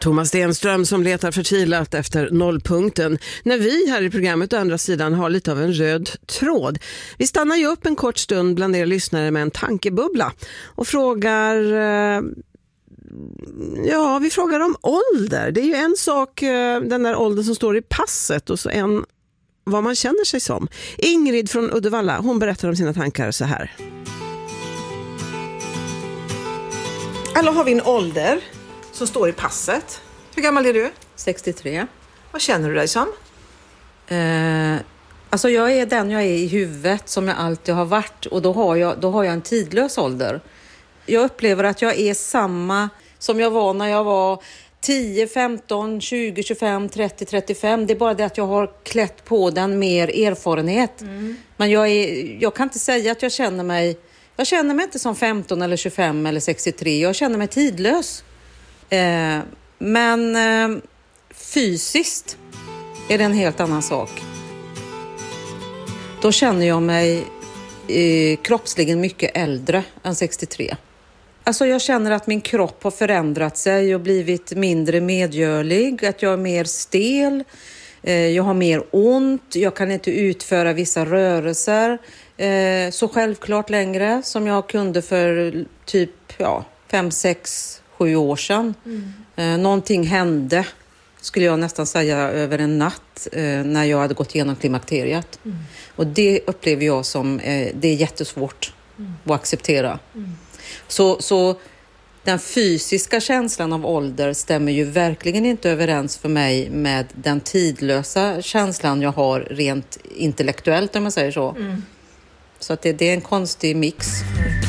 Thomas Stenström som letar förtvivlat efter nollpunkten. När vi här i programmet å andra sidan har lite av en röd tråd. Vi stannar ju upp en kort stund bland er lyssnare med en tankebubbla och frågar... vi frågar om ålder. Det är ju en sak, den där åldern som står i passet, och så en vad man känner sig som. Ingrid från Uddevalla, hon berättar om sina tankar så här. Alla har vi en ålder som står i passet. Hur gammal är du? 63. Vad känner du dig som? Alltså jag är den jag är i huvudet som jag alltid har varit. Och då har jag en tidlös ålder. Jag upplever att jag är samma som jag var när jag var 10, 15, 20, 25, 30, 35. Det är bara det att jag har klätt på den mer erfarenhet. Men jag kan inte säga att jag känner mig inte som 15 eller 25 eller 63. Jag känner mig tidlös. Men fysiskt är det en helt annan sak. Då känner jag mig kroppsligen mycket äldre än 63. Alltså jag känner att min kropp har förändrat sig och blivit mindre medgörlig. Att jag är mer stel. Jag har mer ont. Jag kan inte utföra vissa rörelser så självklart längre som jag kunde för typ 5, 6, 7 år sedan. Någonting hände, skulle jag nästan säga, över en natt när jag hade gått igenom klimakteriet. Och det upplever jag som det är jättesvårt att acceptera. Så den fysiska känslan av ålder stämmer ju verkligen inte överens för mig med den tidlösa känslan jag har rent intellektuellt, om man säger så. Så att det är en konstig mix.